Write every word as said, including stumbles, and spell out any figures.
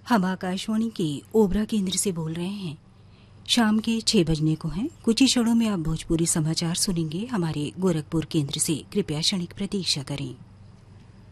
हम आकाशवाणी के ओबरा केंद्र से बोल रहे हैं। शाम के छह बजने को हैं। कुछ ही क्षणों में आप भोजपुरी समाचार सुनेंगे हमारे गोरखपुर केंद्र से। कृपया क्षणिक प्रतीक्षा करें।